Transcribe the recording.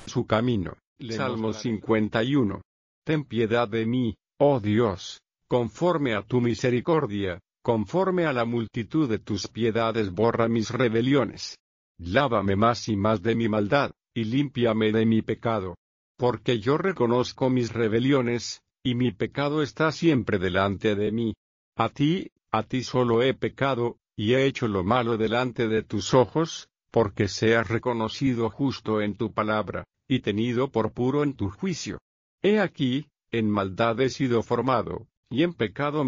su camino. Salmo 51. Ten piedad de mí, oh Dios, conforme a tu misericordia, conforme a la multitud de tus piedades borra mis rebeliones. Lávame más y más de mi maldad, y límpiame de mi pecado. Porque yo reconozco mis rebeliones, y mi pecado está siempre delante de mí. A ti solo he pecado, y he hecho lo malo delante de tus ojos, porque seas reconocido justo en tu palabra, y tenido por puro en tu juicio. He aquí, en maldad he sido formado, y en pecado